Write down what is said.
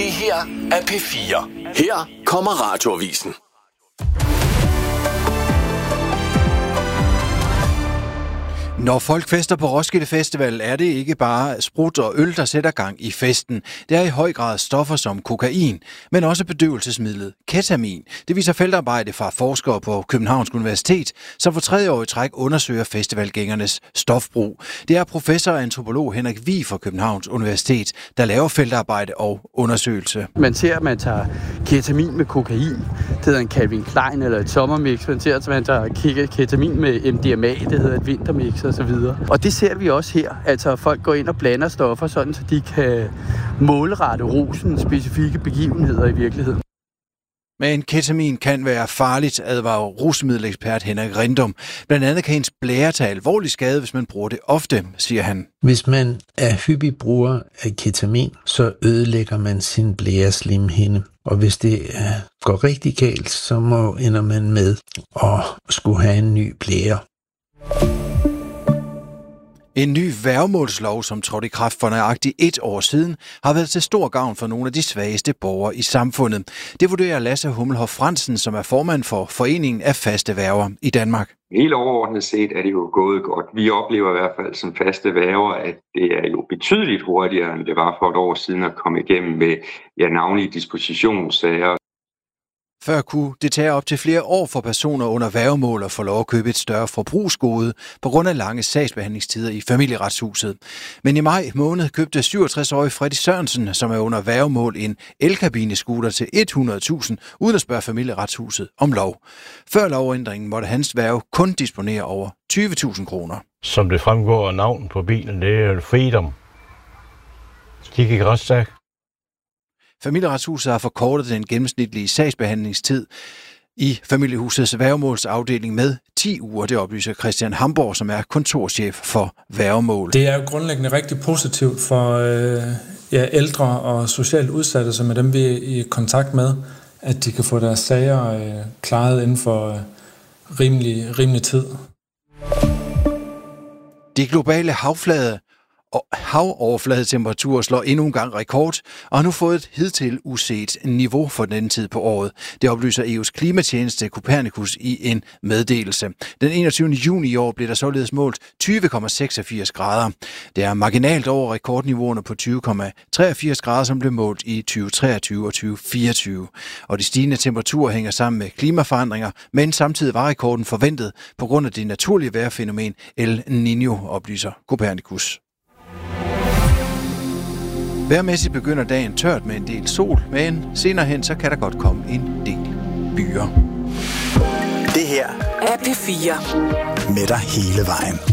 Det her er P4. Her kommer Radioavisen. Når folk fester på Roskilde Festival, er det ikke bare sprut og øl, der sætter gang i festen. Det er i høj grad stoffer som kokain, men også bedøvelsesmidlet ketamin. Det viser feltarbejde fra forskere på Københavns Universitet, som for 3. år i træk undersøger festivalgængernes stofbrug. Det er professor og antropolog Henrik Vig fra Københavns Universitet, der laver feltarbejde og undersøgelse. Man ser, at man tager ketamin med kokain. Det hedder en Calvin Klein eller et sommermix. Man ser, at man tager ketamin med MDMA. Det hedder et vintermix og så videre. Og det ser vi også her. Altså, folk går ind og blander stoffer, sådan så de kan målrette rusen specifikke begivenheder i virkeligheden. Men ketamin kan være farligt, advarer rusmiddelekspert Henrik Rindum. Blandt andet kan ens blære tage alvorlig skade, hvis man bruger det ofte, siger han. Hvis man er hyppig bruger af ketamin, så ødelægger man sin blæreslimhinde. Og hvis det går rigtig galt, så ender man med at skulle have en ny blære. En ny værgemålslov, som trådte i kraft for nøjagtigt 1 år siden, har været til stor gavn for nogle af de svageste borgere i samfundet. Det vurderer Lasse Hummelhoff Fransen, som er formand for Foreningen af Faste Værger i Danmark. Helt overordnet set er det jo gået godt. Vi oplever i hvert fald som faste værger, at det er jo betydeligt hurtigere, end det var for 1 år siden at komme igennem med navnlige dispositionssager. Før kunne det tage op til flere år for personer under værgemål at få lov at købe et større forbrugsgode på grund af lange sagsbehandlingstider i Familieretshuset. Men i maj måned købte 67-årige Freddy Sørensen, som er under værgemål, en elkabinescooter til 100.000 uden at spørge Familieretshuset om lov. Før lovændringen måtte hans værge kun disponere over 20.000 kroner. Som det fremgår af navnet på bilen, det er Freedom. De gik ret stærkt. Familieretshuset har forkortet den gennemsnitlige sagsbehandlingstid i familiehusets værgemålsafdeling med 10 uger. Det oplyser Christian Hamborg, som er kontorchef for værgemål. Det er jo grundlæggende rigtig positivt for ældre og socialt udsatte, som er dem, vi er i kontakt med, at de kan få deres sager klaret inden for rimelig tid. De globale havoverfladetemperaturer slår endnu en gang rekord, og har nu fået et hidtil uset niveau for den tid på året. Det oplyser EU's klimatjeneste Copernicus i en meddelelse. Den 21. juni i år blev der således målt 20,86 grader. Det er marginalt over rekordniveauerne på 20,83 grader, som blev målt i 2023 og 2024. Og de stigende temperaturer hænger sammen med klimaforandringer, men samtidig var rekorden forventet på grund af det naturlige vejrfænomen El Niño, oplyser Copernicus. Vejrmæssigt begynder dagen tørt med en del sol, men senere hen så kan der godt komme en del byer. Det her er P4. Med dig hele vejen.